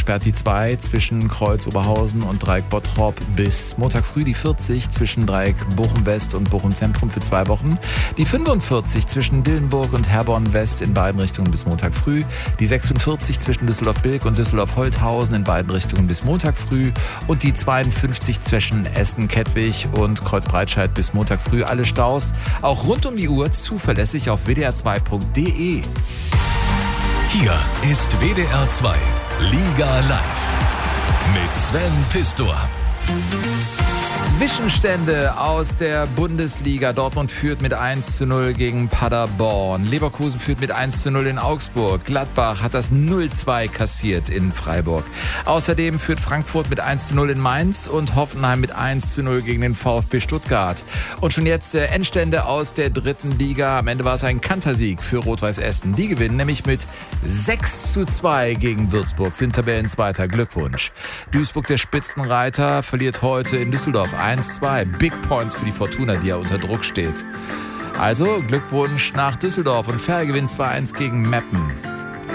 sperrt die 2 zwischen Kreuz Oberhausen und Dreieck Bottrop bis Montag früh. Die 40 zwischen Dreieck Bochum West und Bochum Zentrum für 2 Wochen. Die 45 zwischen Dillenburg und Herborn West in beiden Richtungen bis Montag früh. Die 46 zwischen Düsseldorf-Bilk und Düsseldorf-Holthausen in beiden Richtungen bis Montag früh. Und die 52 zwischen Essen-Kettwig und Kreuzbreitscheid bis Montag früh. Alle Staus auch rund um die Uhr zuverlässig auf wdr2.de. Hier ist WDR 2 Liga Live mit Sven Pistor. Zwischenstände aus der Bundesliga. Dortmund führt mit 1:0 gegen Paderborn. Leverkusen führt mit 1:0 in Augsburg. Gladbach hat das 0:2 kassiert in Freiburg. Außerdem führt Frankfurt mit 1:0 in Mainz und Hoffenheim mit 1:0 gegen den VfB Stuttgart. Und schon jetzt Endstände aus der dritten Liga. Am Ende war es ein Kantersieg für Rot-Weiß Essen. Die gewinnen nämlich mit 6:2 gegen Würzburg, sind Tabellenzweiter. Glückwunsch. Duisburg, der Spitzenreiter, verliert heute in Düsseldorf 1:2. Big Points für die Fortuna, die ja unter Druck steht. Also Glückwunsch nach Düsseldorf und Ferl gewinnt 2:1 gegen Meppen.